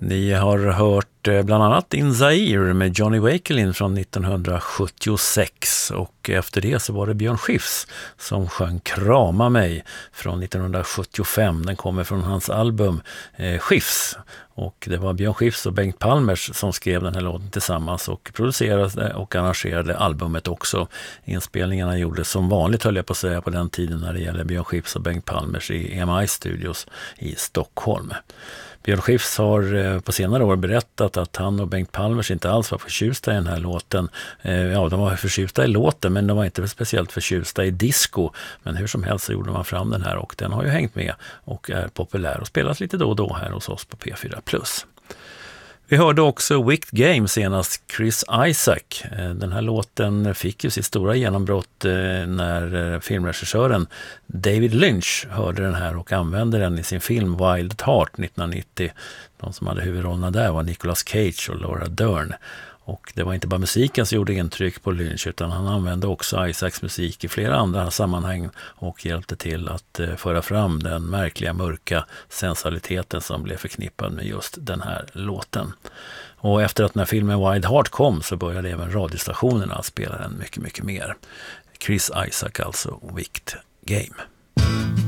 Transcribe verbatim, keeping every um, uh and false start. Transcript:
Ni har hört eh, bland annat In Zaire med Johnny Wakelin från nittonhundrasjuttiosex, och efter det så var det Björn Skifs som sjöng Krama mig från nittonhundrasjuttiofem. Den kommer från hans album eh, Skifs, och det var Björn Skifs och Bengt Palmers som skrev den här låten tillsammans och producerade och arrangerade albumet också. Inspelningarna gjordes som vanligt, höll jag på att säga, på den tiden när det gäller Björn Skifs och Bengt Palmers i E M I Studios i Stockholm. Björn Skifs har på senare år berättat att han och Bengt Palmers inte alls var förtjusta i den här låten. Ja, de var förtjusta i låten, men de var inte speciellt förtjusta i disco. Men hur som helst så gjorde man fram den här, och den har ju hängt med och är populär och spelas lite då och då här hos oss på P fyra plus. Vi hörde också Wicked Game, senast Chris Isaak. Den här låten fick ju sitt stora genombrott när filmregissören David Lynch hörde den här och använde den i sin film Wild at Heart nittonhundranittio. De som hade huvudrollerna där var Nicolas Cage och Laura Dern. Och det var inte bara musiken som gjorde intryck på Lynch, utan han använde också Isaaks musik i flera andra sammanhang och hjälpte till att eh, föra fram den märkliga, mörka sensualiteten som blev förknippad med just den här låten. Och efter att den här filmen Wild Heart kom så började även radiostationerna spela den mycket, mycket mer. Chris Isaak alltså, Wicked Game.